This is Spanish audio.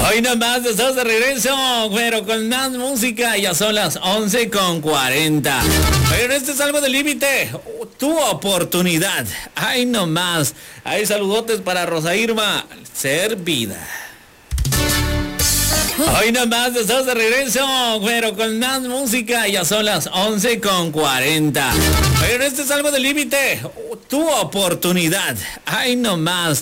Hoy nomás estamos de regreso, pero con más música. Ya son las 11:40. Pero este es algo de límite. Tu oportunidad. Ay, nomás. Hay saludotes para Rosa Irma. Ser vida. Hoy nomás estamos de regreso, pero con más música. Ya son las 11:40. Pero este es algo de límite. Tu oportunidad. Ay, nomás.